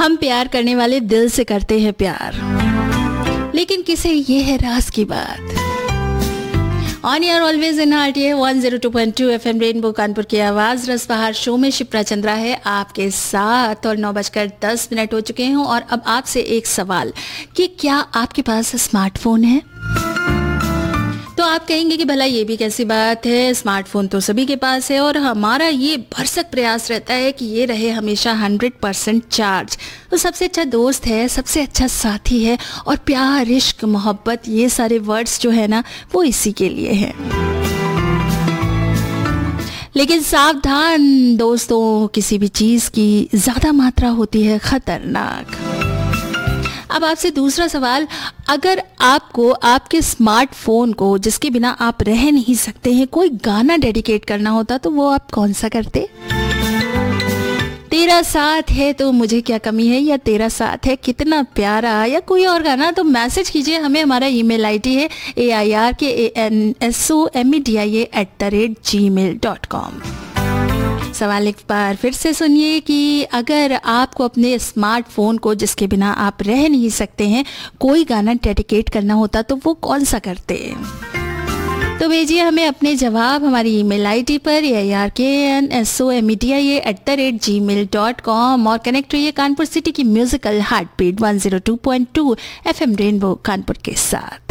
हम प्यार करने वाले दिल से करते हैं प्यार, लेकिन किसे ये है राज की बात। On air always in RTA 102.2 FM rainbow Kanpur की आवाज रसबहार शो में शिप्रा चंद्रा है आपके साथ और 9:10 हो चुके हैं। और अब आपसे एक सवाल कि क्या आपके पास स्मार्टफोन है? तो आप कहेंगे कि भला ये भी कैसी बात है, स्मार्टफोन तो सभी के पास है और हमारा ये भरसक प्रयास रहता है कि ये रहे हमेशा 100% चार्ज। तो सबसे अच्छा दोस्त है, सबसे अच्छा साथी है और प्यार, इश्क, मोहब्बत, ये सारे वर्ड्स जो है ना वो इसी के लिए हैं। लेकिन सावधान दोस्तों, किसी भी चीज़ की ज़्यादा मात्रा होती है खतरनाक। अब आपसे दूसरा सवाल, अगर आपको आपके स्मार्टफोन को जिसके बिना आप रह नहीं सकते हैं कोई गाना डेडिकेट करना होता तो वो आप कौन सा करते? तेरा साथ है तो मुझे क्या कमी है, या तेरा साथ है कितना प्यारा, या कोई और गाना, तो मैसेज कीजिए हमें। हमारा ईमेल ID है AIRKANSOMEDIA@gmail.com। सवाल एक बार फिर से सुनिए कि अगर आपको अपने स्मार्टफोन को जिसके बिना आप रह नहीं सकते हैं कोई गाना डेडिकेट करना होता तो वो कौन सा करते? तो भेजिए हमें अपने जवाब हमारी ईमेल ID पर AIRKANSOMEDIA@gmail.com और कनेक्ट रहिए कानपुर सिटी की musical heart beat 102.2 FM rainbow Kanpur के साथ।